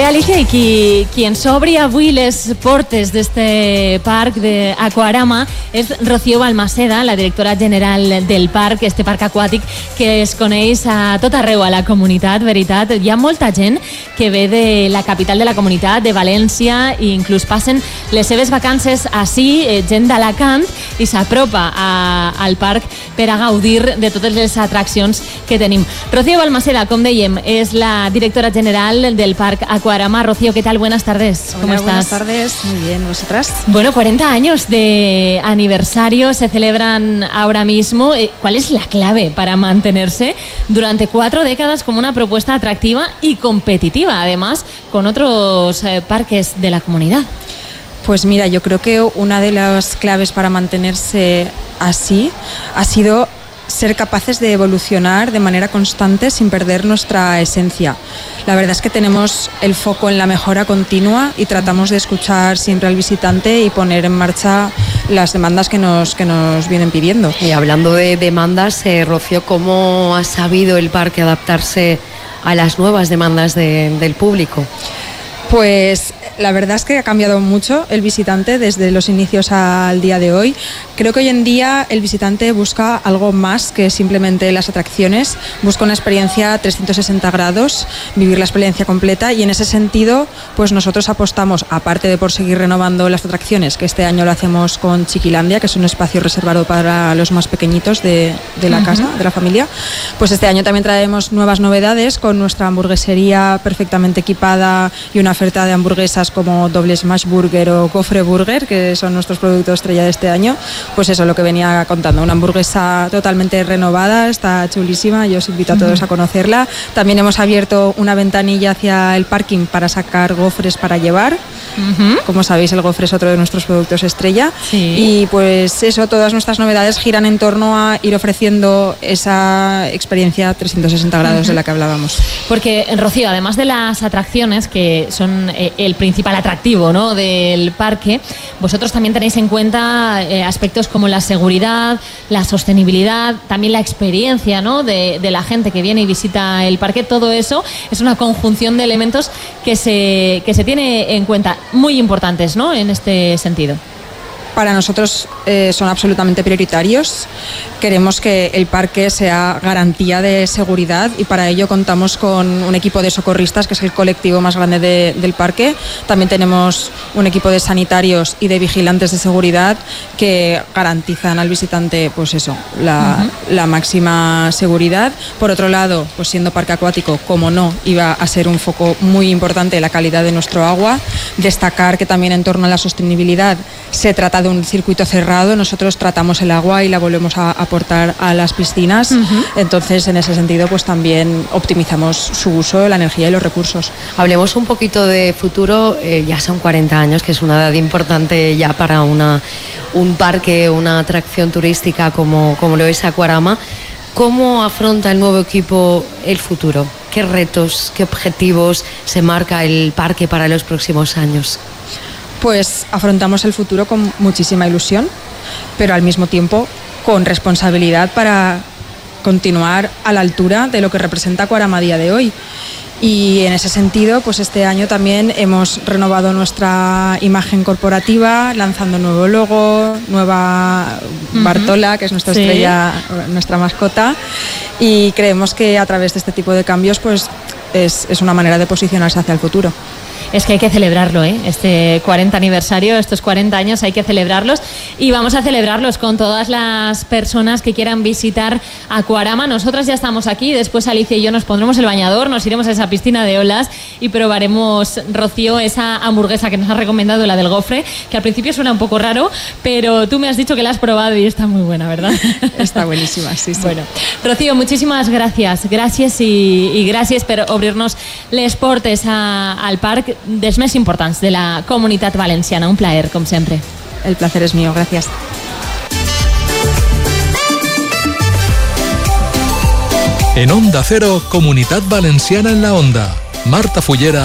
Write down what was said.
Bé, Alicia, i qui ens obri avui les portes d'este parc d'Aquarama és Rocío Balmaseda, la directora general del parc, este parc aquàtic que es coneix a tot arreu a la comunitat, veritat. Hi ha molta gent que ve de la capital de la comunitat, de València, i inclús passen les seves vacances ací, gent d'Alacant, i s'apropa al parc per a gaudir de totes les atraccions que tenim. Rocío Balmaseda, com dèiem, és la directora general del parc Aquarama. Rocío, ¿qué tal? Buenas tardes. Hola, ¿Cómo estás? Buenas tardes. Muy bien, ¿vosotras? Bueno, 40 años de aniversario se celebran ahora mismo. ¿Cuál es la clave para mantenerse durante 4 décadas como una propuesta atractiva y competitiva, además, con otros parques de la comunidad? Pues mira, yo creo que una de las claves para mantenerse así ha sido ser capaces de evolucionar de manera constante sin perder nuestra esencia. La verdad es que tenemos el foco en la mejora continua y tratamos de escuchar siempre al visitante y poner en marcha las demandas que nos vienen pidiendo. Y hablando de demandas, Rocío, ¿cómo ha sabido el parque adaptarse a las nuevas demandas del público? Pues la verdad es que ha cambiado mucho el visitante desde los inicios al día de hoy. Creo que hoy en día el visitante busca algo más que simplemente las atracciones, busca una experiencia 360 grados, vivir la experiencia completa, y en ese sentido pues nosotros apostamos, aparte de por seguir renovando las atracciones, que este año lo hacemos con Chiquilandia, que es un espacio reservado para los más pequeñitos de la casa, de la familia, pues este año también traemos nuevas novedades con nuestra hamburguesería perfectamente equipada y una oferta de hamburguesas como doble smash burger o gofre burger, que son nuestros productos estrella de este año. Pues eso, lo que venía contando, una hamburguesa totalmente renovada, está chulísima, yo os invito a todos a conocerla. También hemos abierto una ventanilla hacia el parking para sacar gofres para llevar. Como sabéis, el gofre es otro de nuestros productos estrella. Sí. Y pues eso, todas nuestras novedades giran en torno a ir ofreciendo esa experiencia 360 grados de la que hablábamos. Porque, Rocío, además de las atracciones, que son el principal atractivo, ¿no?, del parque, vosotros también tenéis en cuenta aspectos como la seguridad, la sostenibilidad, también la experiencia, ¿no?, de la gente que viene y visita el parque. Todo eso es una conjunción de elementos que se tiene en cuenta, muy importantes, ¿no?, en este sentido. Para nosotros son absolutamente prioritarios. Queremos que el parque sea garantía de seguridad, y para ello contamos con un equipo de socorristas, que es el colectivo más grande del parque. También tenemos un equipo de sanitarios y de vigilantes de seguridad que garantizan al visitante, pues eso, la máxima seguridad. Por otro lado, pues siendo parque acuático, como no, iba a ser un foco muy importante la calidad de nuestro agua. Destacar que también en torno a la sostenibilidad se trata de un circuito cerrado. Nosotros tratamos el agua y la volvemos a aportar a las piscinas. Entonces, en ese sentido, pues también optimizamos su uso, la energía y los recursos. Hablemos un poquito de futuro. Ya son 40 años, que es una edad importante ya para un parque, una atracción turística como lo es Aquarama. ¿Cómo afronta el nuevo equipo el futuro? ¿Qué retos, qué objetivos se marca el parque para los próximos años? Pues afrontamos el futuro con muchísima ilusión, pero al mismo tiempo con responsabilidad para continuar a la altura de lo que representa Aquarama a día de hoy. Y en ese sentido, pues este año también hemos renovado nuestra imagen corporativa, lanzando nuevo logo, nueva Bartola, que es nuestra estrella, nuestra mascota, y creemos que a través de este tipo de cambios pues es una manera de posicionarse hacia el futuro. Es que hay que celebrarlo, ¿eh? Este 40 aniversario, estos 40 años hay que celebrarlos, y vamos a celebrarlos con todas las personas que quieran visitar Aquarama. Nosotras ya estamos aquí, después Alicia y yo nos pondremos el bañador, nos iremos a esa piscina de olas y probaremos, Rocío, esa hamburguesa que nos ha recomendado, la del gofre, que al principio suena un poco raro, pero tú me has dicho que la has probado y está muy buena, ¿verdad? Está buenísima, sí. Bueno, Rocío, muchísimas gràcies i gràcies per obrir-nos les portes al parc dels més importants de la comunitat valenciana. Un plaer, com sempre. El placer es mío, gracias. En Onda Cero, Comunitat Valenciana en la Onda. Marta Fullera.